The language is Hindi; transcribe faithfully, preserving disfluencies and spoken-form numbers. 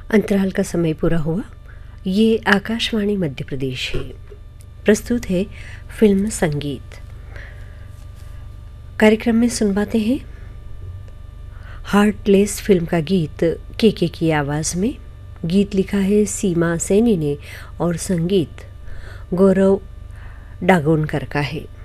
अंतराल का समय पूरा हुआ। ये आकाशवाणी मध्य प्रदेश है। प्रस्तुत है फिल्म संगीत। कार्यक्रम में सुनवाते हैं हार्टलेस फिल्म का गीत के के की आवाज़ में। गीत लिखा है सीमा सैनी ने और संगीत गौरव डागोनकर का है।